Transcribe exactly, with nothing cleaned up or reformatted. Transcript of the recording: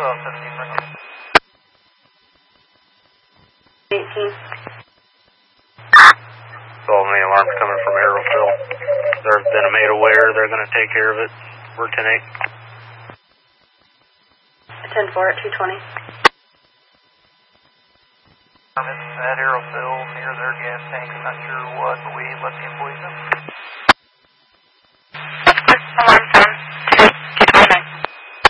twelve, seventeen, eighteen. twelve main alarms coming from Aerofill. They've been made aware, they're going to take care of it. We're ten eight. ten four at two twenty. At Aerofill near their gas tank, I'm not sure what, but we let the employees know.